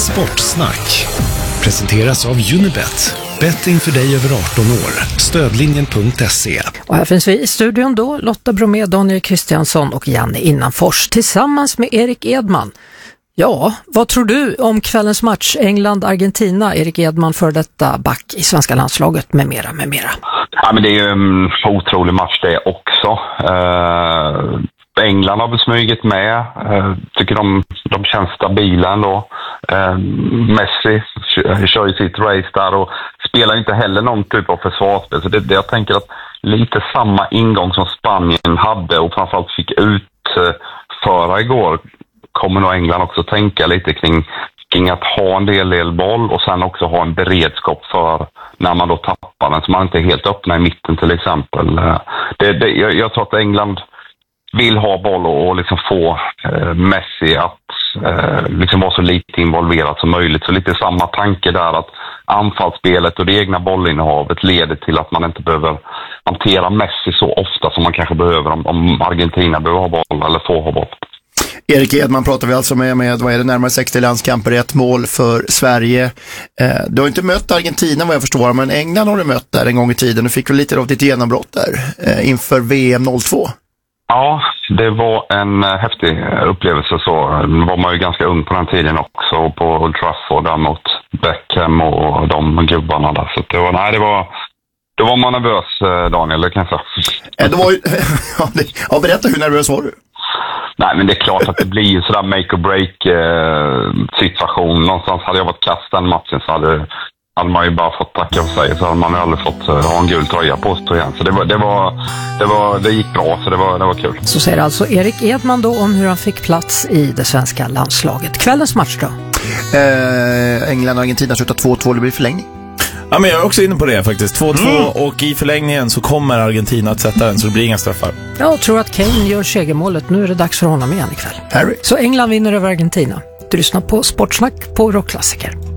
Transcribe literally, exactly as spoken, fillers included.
Sportsnack presenteras av Unibet. Betting för dig över arton år. Stödlinjen punkt se. Och här finns vi i studion då, Lotta Bromé, Daniel Kristiansson och Janne Innanfors tillsammans med Erik Edman. Ja, vad tror du om kvällens match England-Argentina? Erik Edman, för detta back i svenska landslaget med mera, med mera. Ja, men det är ju en otrolig match det också. Uh... England har väl smugit med. Uh, tycker de, de känns stabila ändå. Uh, Messi kör ju sitt race där och spelar inte heller någon typ av försvarsspel. Så det, det, jag tänker att lite samma ingång som Spanien hade och framförallt fick utföra uh, igår kommer nog England också tänka lite kring, kring att ha en del, del boll och sen också ha en beredskap för när man då tappar den så man inte är helt öppna i mitten till exempel. Uh, det, det, jag, jag tror att England vill ha boll och, och liksom få eh, Messi att eh, liksom vara så lite involverad som möjligt. Så lite samma tanke där att anfallsspelet och det egna bollinnehavet leder till att man inte behöver hantera Messi så ofta som man kanske behöver om, om Argentina behöver ha boll eller får ha boll. Erik Edman pratar vi alltså med, med vad är det, närmare sextio landskamper, ett mål för Sverige. Eh, du har inte mött Argentina vad jag förstår, men England har du mött där en gång i tiden. Du fick väl lite av ditt genombrott där eh, inför V M noll två. Ja, det var en häftig upplevelse så. Var man ju ganska ung på den tiden också på Old Trafford där mot Beckham och de gubbarna där. Så det var, nej, det var, då var man nervös, Daniel, det kan jag säga. Det var ju, ja, berätta, hur nervös var du? Nej, men det är klart att det blir ju sådär make or break eh, situation. Någonstans hade jag varit kast den matchen så hade hade man ju bara fått tacka för sig så hade man ju aldrig fått uh, ha en gul tröja på sig igen. Så det var, det var, det var, det gick bra så det var, det var kul. Så säger alltså Erik Edman då om hur han fick plats i det svenska landslaget. Kvällens match då? Eh, England och Argentina slutar två två, det blir förlängning. Ja, men jag är också inne på det faktiskt. två två mm. och i förlängningen så kommer Argentina att sätta den så det blir inga straffar. Jag tror att Kane gör segermålet. Nu är det dags för honom igen ikväll. Harry. Så England vinner över Argentina. Du lyssnar på Sportsnack på Rockklassiker.